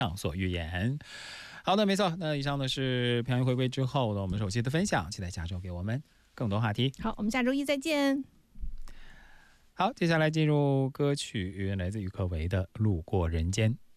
所欲言。好的，没错。那以上呢是平安回归之后呢我们首期的分享，期待下周给我们更多话题。 好，我们下周一再见。 好，接下来进入歌曲，来自于可唯的《路过人间》。